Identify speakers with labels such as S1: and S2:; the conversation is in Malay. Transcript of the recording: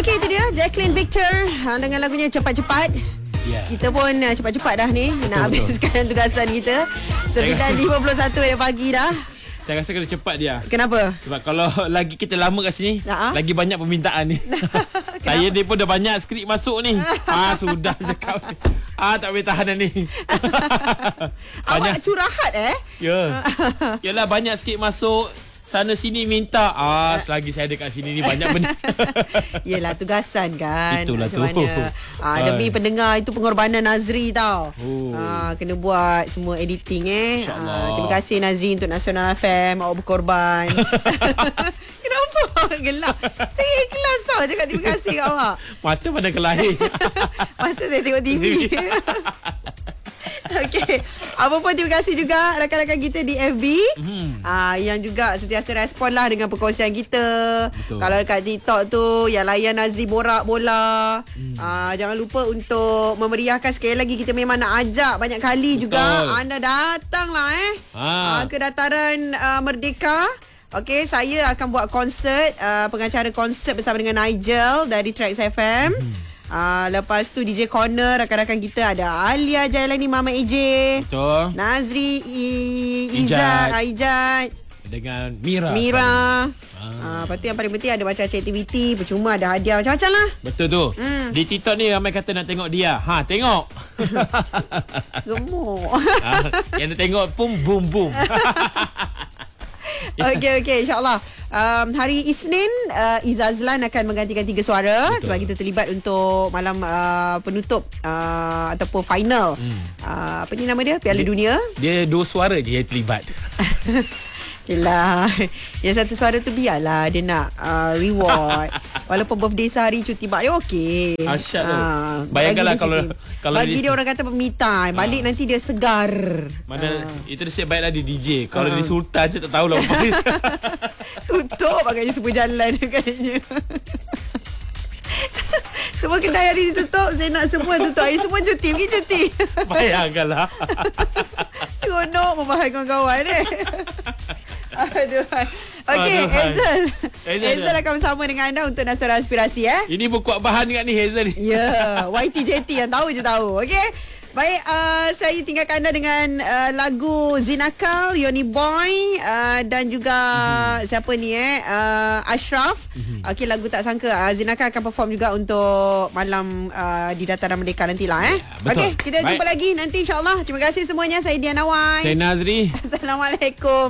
S1: Okey, itu dia Jacqueline Victor dengan lagunya Cepat-Cepat. Kita pun cepat-cepat dah ni nak habiskan tugasan kita. 9.51 pagi dah.
S2: Saya rasa kena cepat dia.
S1: Kenapa?
S2: Sebab kalau lagi kita lama kat sini, lagi banyak permintaan ni. Saya ni pun dah banyak skrip masuk ni. Sudah cakap. Tak boleh tahan dah ni.
S1: Awak curahat
S2: Ya. Yalah, banyak skrip masuk. Sana sini minta. Selagi saya ada kat sini ni banyak benda.
S1: Yelah, tugasan kan.
S2: Itulah
S1: macam
S2: tu.
S1: Mana. Demi pendengar, itu pengorbanan Nazri tau. Kena buat semua editing Terima kasih Nazri untuk Nasional FM. Awak berkorban. Kenapa gelap? Saya ikhlas tau cakap terima kasih kat awak.
S2: Mata pada kelahir.
S1: Mata saya tengok TV. Okey. Apa pun terima kasih juga rakan-rakan kita di FB yang juga sentiasa respon lah dengan perkongsian kita. Betul. Kalau dekat TikTok tu yang layan Nazri borak bola. Jangan lupa untuk memeriahkan sekali lagi. Kita memang nak ajak banyak kali. Betul. Juga anda datanglah ke Dataran Merdeka. Okey, saya akan buat konsert, pengacara konsert bersama dengan Nigel dari Trax FM. Lepas tu DJ Corner, rakan-rakan kita ada Alia Jailani, Mama AJ. Betul. Nazri, Ijat
S2: dengan Mira.
S1: Lepas tu yang paling penting ada macam aktiviti, percuma ada hadiah macam-macam lah.
S2: Betul tu. Di TikTok ni ramai kata nak tengok dia. Tengok.
S1: Gemuk.
S2: Yang nak tengok pun boom.
S1: Okey, insyaAllah hari Isnin Izazlan akan menggantikan 3 suara. Betul. Sebab kita terlibat untuk malam penutup ataupun final apa ni nama dia, Piala Dunia.
S2: Dia 2 suara je yang terlibat.
S1: Yelah, yang satu suara tu biarlah dia nak reward. Walaupun birthday sehari cuti mak dia okey.
S2: Asyik tu. Bayangkanlah kalau
S1: bagi dia orang kata pemita, balik nanti dia segar.
S2: Mana itu dia baiklah di DJ. Kalau dia sultan je tak tahulah apa.
S1: Tutup agaknya semua jalan kayaknya. Semua kedai hari ni tutup. Saya nak semua tutup. Semua cuti. Pergi cuti.
S2: Bayangkanlah.
S1: Seronok membahas kawan-kawan Aduh. Okey, Hazel akan bersama dengan anda untuk Nasional Aspirasi
S2: Ini berkuat bahan dekat ni Hazel ni.
S1: Ya, YTJT yang tahu je tahu. Okey. Baik, saya tinggalkan anda dengan lagu Zinakal, Yoni Boy dan juga siapa ni Ashraf. Okey, lagu Tak Sangka. Zinakal akan perform juga untuk malam di Dataran Merdeka nantilah Okey, kita jumpa lagi nanti insya-Allah. Terima kasih semuanya. Saya Diana Wai.
S2: Saya Nazri.
S1: Assalamualaikum.